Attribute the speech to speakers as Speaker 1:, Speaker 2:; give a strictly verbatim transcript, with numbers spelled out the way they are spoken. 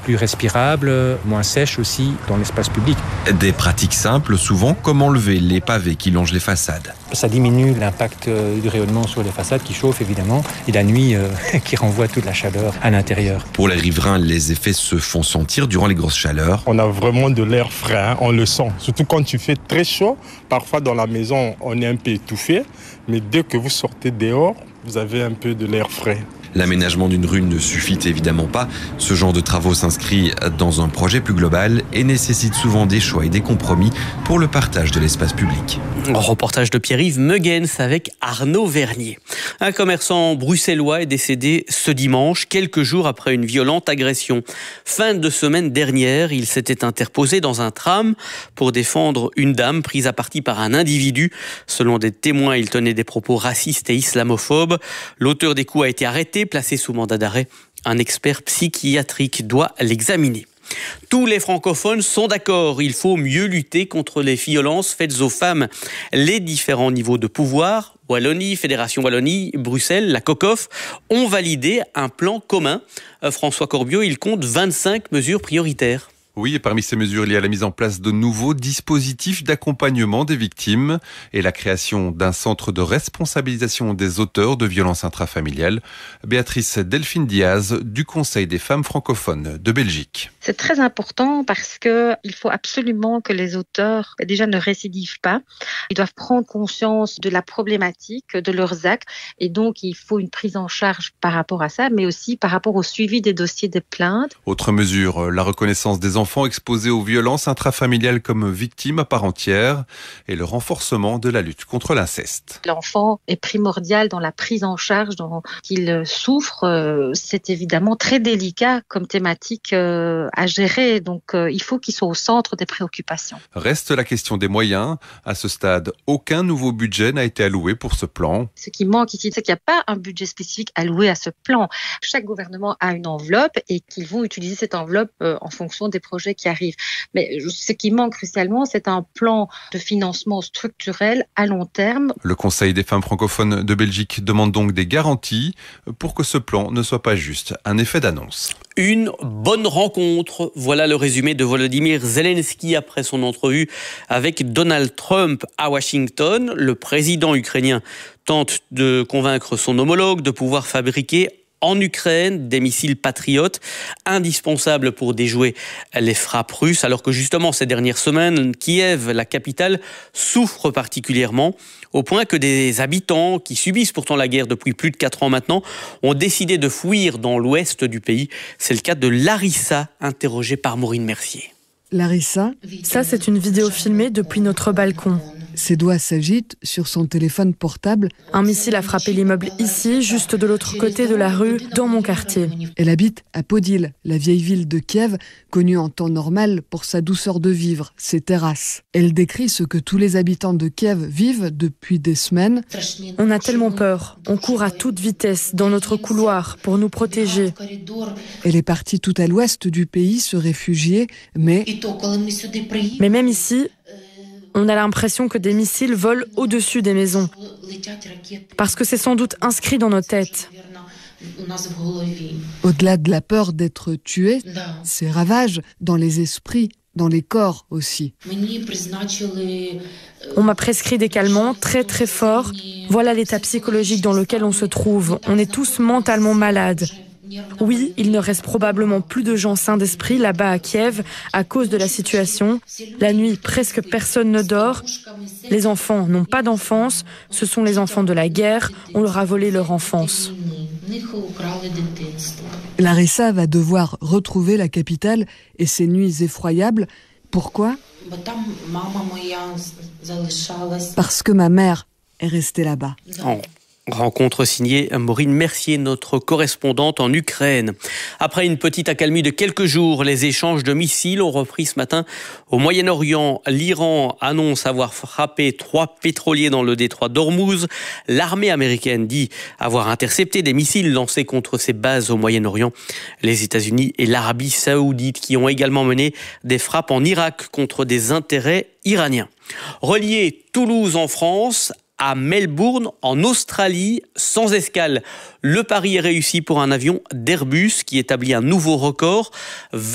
Speaker 1: plus respirable, moins sèche aussi dans l'espace public.
Speaker 2: Des pratiques simples, souvent, comme enlever les pavés qui longent les façades.
Speaker 1: Ça diminue l'impact du rayonnement sur les façades qui chauffent évidemment et la nuit euh, qui renvoie toute la chaleur à l'intérieur.
Speaker 2: Pour les riverains, les effets se font sentir durant les grosses chaleurs.
Speaker 3: On a vraiment de l'air frais, hein, on le sent. Surtout quand tu fais très chaud, parfois dans la maison on est un peu étouffé, mais dès que vous sortez dehors, vous avez un peu de l'air frais.
Speaker 2: L'aménagement d'une rue ne suffit évidemment pas. Ce genre de travaux s'inscrit dans un projet plus global et nécessite souvent des choix et des compromis pour le partage de l'espace public.
Speaker 4: Reportage de Pierre-Yves Megens avec Arnaud Vernier. Un commerçant bruxellois est décédé ce dimanche, quelques jours après une violente agression. Fin de semaine dernière, il s'était interposé dans un tram pour défendre une dame prise à partie par un individu. Selon des témoins, il tenait des propos racistes et islamophobes. L'auteur des coups a été arrêté, placé sous mandat d'arrêt. Un expert psychiatrique doit l'examiner. Tous les francophones sont d'accord, il faut mieux lutter contre les violences faites aux femmes. Les différents niveaux de pouvoir, Wallonie, Fédération Wallonie, Bruxelles, la COCOF, ont validé un plan commun. François Corbiot, il compte vingt-cinq mesures prioritaires.
Speaker 5: Oui, et parmi ces mesures, il y a la mise en place de nouveaux dispositifs d'accompagnement des victimes et la création d'un centre de responsabilisation des auteurs de violences intrafamiliales. Béatrice Delphine Diaz du Conseil des femmes francophones de Belgique.
Speaker 6: C'est très important parce que il faut absolument que les auteurs déjà ne récidivent pas. Ils doivent prendre conscience de la problématique, de leurs actes, et donc il faut une prise en charge par rapport à ça, mais aussi par rapport au suivi des dossiers des plaintes.
Speaker 5: Autre mesure, la reconnaissance des enfants exposés aux violences intrafamiliales comme victimes à part entière et le renforcement de la lutte contre l'inceste.
Speaker 6: L'enfant est primordial dans la prise en charge dont il souffre. C'est évidemment très délicat comme thématique à gérer, donc il faut qu'il soit au centre des préoccupations.
Speaker 5: Reste la question des moyens. À ce stade, aucun nouveau budget n'a été alloué pour ce plan.
Speaker 6: Ce qui manque ici, c'est qu'il n'y a pas un budget spécifique alloué à ce plan. Chaque gouvernement a une enveloppe et qu'ils vont utiliser cette enveloppe en fonction des projets qui arrivent. Mais ce qui manque crucialement, c'est un plan de financement structurel à long terme.
Speaker 5: Le Conseil des femmes francophones de Belgique demande donc des garanties pour que ce plan ne soit pas juste un effet d'annonce.
Speaker 4: Une bonne rencontre. Voilà le résumé de Volodymyr Zelensky après son entrevue avec Donald Trump à Washington. Le président ukrainien tente de convaincre son homologue de pouvoir fabriquer en Ukraine des missiles patriotes indispensables pour déjouer les frappes russes, alors que justement ces dernières semaines, Kiev, la capitale, souffre particulièrement au point que des habitants qui subissent pourtant la guerre depuis plus de quatre ans maintenant ont décidé de fuir dans l'ouest du pays. C'est le cas de Larissa, interrogée par Maureen Mercier.
Speaker 7: Larissa,
Speaker 8: ça c'est une vidéo filmée depuis notre balcon.
Speaker 7: Ses doigts s'agitent sur son téléphone portable.
Speaker 8: Un missile a frappé l'immeuble ici, juste de l'autre côté de la rue, dans mon quartier.
Speaker 7: Elle habite à Podil, la vieille ville de Kiev, connue en temps normal pour sa douceur de vivre, ses terrasses. Elle décrit ce que tous les habitants de Kiev vivent depuis des semaines.
Speaker 8: On a tellement peur. On court à toute vitesse dans notre couloir pour nous protéger.
Speaker 7: Elle est partie tout à l'ouest du pays se réfugier, mais...
Speaker 8: Mais même ici, on a l'impression que des missiles volent au-dessus des maisons. Parce que c'est sans doute inscrit dans nos têtes.
Speaker 7: Au-delà de la peur d'être tué, ces ravages dans les esprits, dans les corps aussi.
Speaker 8: On m'a prescrit des calmants très très forts. Voilà l'état psychologique dans lequel on se trouve. On est tous mentalement malades. Oui, il ne reste probablement plus de gens sains d'esprit là-bas à Kiev à cause de la situation. La nuit, presque personne ne dort. Les enfants n'ont pas d'enfance. Ce sont les enfants de la guerre. On leur a volé leur enfance.
Speaker 7: Larissa va devoir retrouver la capitale et ses nuits effroyables. Pourquoi ? Parce que ma mère est restée là-bas.
Speaker 4: Oh. Rencontre signée Maureen Mercier, notre correspondante en Ukraine. Après une petite accalmie de quelques jours, les échanges de missiles ont repris ce matin au Moyen-Orient. L'Iran annonce avoir frappé trois pétroliers dans le détroit d'Ormuz. L'armée américaine dit avoir intercepté des missiles lancés contre ses bases au Moyen-Orient. Les États-Unis et l'Arabie saoudite qui ont également mené des frappes en Irak contre des intérêts iraniens. Relier Toulouse en France à Melbourne, en Australie, sans escale. Le pari est réussi pour un avion d'Airbus qui établit un nouveau record.